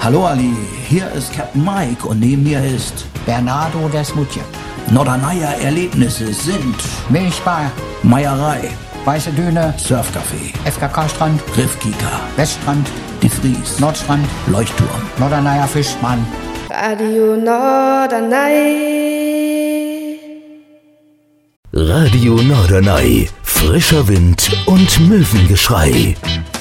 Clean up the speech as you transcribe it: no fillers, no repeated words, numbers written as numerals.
Hallo Ali, hier ist Captain Mike und neben mir ist Bernardo Desmutje. Norderneier Erlebnisse sind Milchbar, Meierei, Weiße Düne, Surfcafé, FKK-Strand, Riffkika, Weststrand, Die Fries, Nordstrand, Leuchtturm, Norderneier Fischmann. Radio Norderney. Radio Norderney. Frischer Wind und Möwengeschrei.